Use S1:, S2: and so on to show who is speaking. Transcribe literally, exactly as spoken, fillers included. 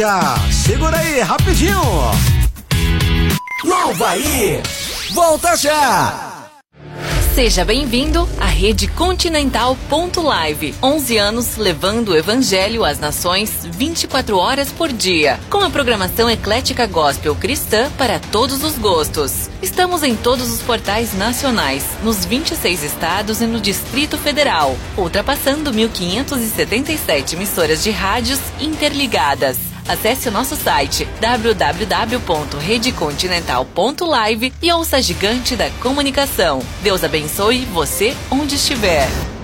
S1: Segura aí, rapidinho. Nova aí, volta já.
S2: Seja bem-vindo à Rede Continental ponto live. onze anos levando o Evangelho às nações vinte e quatro horas por dia. Com a programação eclética gospel cristã para todos os gostos. Estamos em todos os portais nacionais, nos vinte e seis estados e no Distrito Federal, ultrapassando mil quinhentas e setenta e sete emissoras de rádios interligadas. Acesse o nosso site w w w ponto rede continental ponto live e ouça a gigante da comunicação. Deus abençoe você onde estiver.